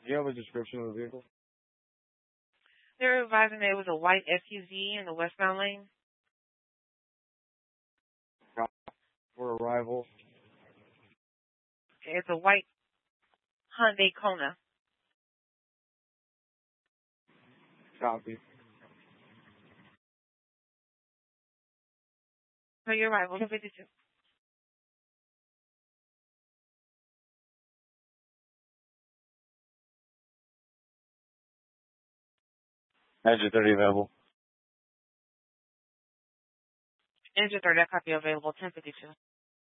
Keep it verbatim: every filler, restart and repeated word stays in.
Do you have a description of the vehicle? They're advising that it was a white S U V in the westbound lane. For arrival. It's a white Hyundai Kona. Copy. So you're right. We'll fifty-two. Engine thirty available. Engine thirty, that copy available, ten fifty-two.